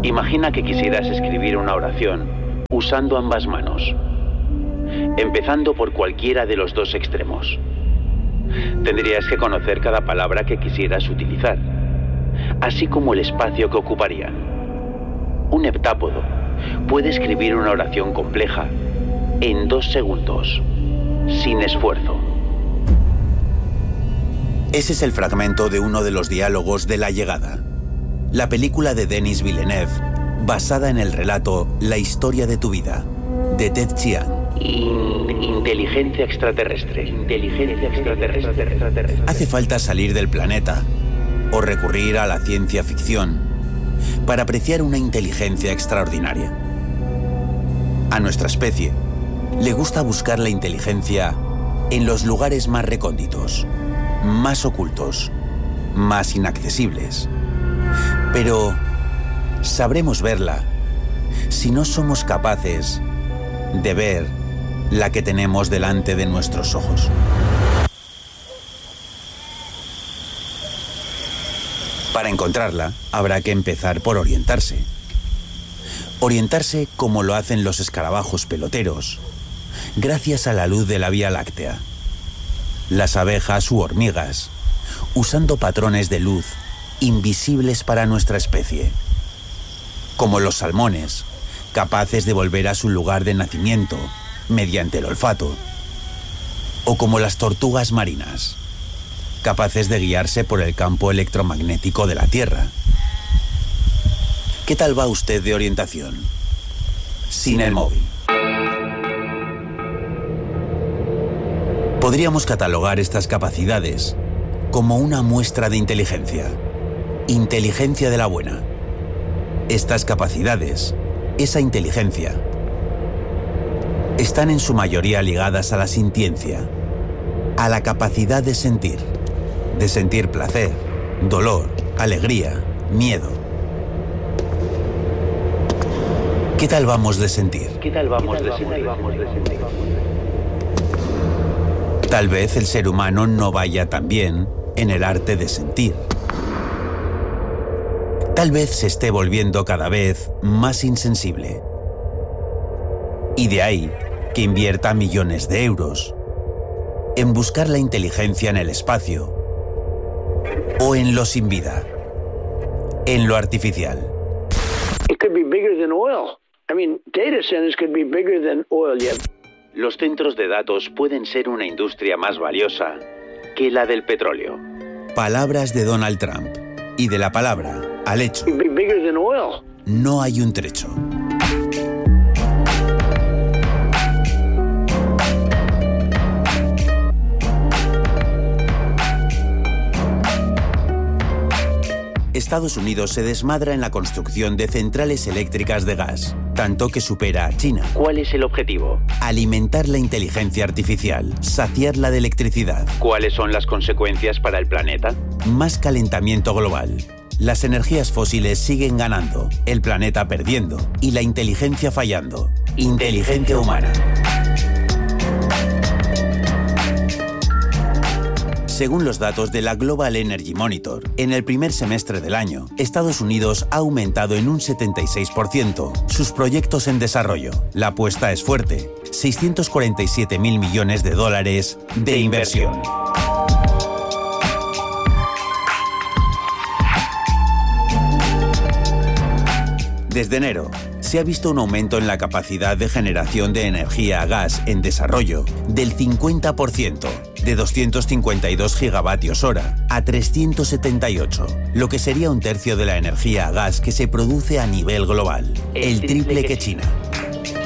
Imagina que quisieras escribir una oración usando ambas manos, empezando por cualquiera de los dos extremos. Tendrías que conocer cada palabra que quisieras utilizar, así como el espacio que ocuparían. Un heptápodo puede escribir una oración compleja en 2 segundos, sin esfuerzo. Ese es el fragmento de uno de los diálogos de La llegada, la película de Denis Villeneuve, basada en el relato La historia de tu vida, de Ted Chiang. Inteligencia extraterrestre. Hace falta salir del planeta o recurrir a la ciencia ficción para apreciar una inteligencia extraordinaria. A nuestra especie le gusta buscar la inteligencia en los lugares más recónditos, más ocultos, más inaccesibles. Pero sabremos verla si no somos capaces de ver la que tenemos delante de nuestros ojos. Para encontrarla, habrá que empezar por orientarse. Orientarse como lo hacen los escarabajos peloteros, gracias a la luz de la Vía Láctea. Las abejas u hormigas, usando patrones de luz invisibles para nuestra especie. Como los salmones, capaces de volver a su lugar de nacimiento mediante el olfato. O como las tortugas marinas, capaces de guiarse por el campo electromagnético de la Tierra. ¿Qué tal va usted de orientación? Sin el móvil. Podríamos catalogar estas capacidades como una muestra de inteligencia. Inteligencia de la buena. Estas capacidades, esa inteligencia, están en su mayoría ligadas a la sintiencia, a la capacidad de sentir placer, dolor, alegría, miedo. ¿Qué tal vamos de sentir? Tal vez el ser humano no vaya tan bien en el arte de sentir. Tal vez se esté volviendo cada vez más insensible. Y de ahí que invierta millones de euros en buscar la inteligencia en el espacio o en lo sin vida, en lo artificial. Los centros de datos pueden ser una industria más valiosa que la del petróleo. Palabras de Donald Trump. Y de la palabra al hecho, no hay un trecho. Estados Unidos se desmadra en la construcción de centrales eléctricas de gas, tanto que supera a China. ¿Cuál es el objetivo? Alimentar la inteligencia artificial, saciarla de electricidad. ¿Cuáles son las consecuencias para el planeta? Más calentamiento global. Las energías fósiles siguen ganando, el planeta perdiendo y la inteligencia fallando. Inteligencia humana. Según los datos de la Global Energy Monitor, en el primer semestre del año, Estados Unidos ha aumentado en un 76% sus proyectos en desarrollo. La apuesta es fuerte, 647.000 millones de dólares de inversión. Desde enero, se ha visto un aumento en la capacidad de generación de energía a gas en desarrollo del 50%, de 252 gigavatios hora a 378, lo que sería un tercio de la energía a gas que se produce a nivel global, el triple que China.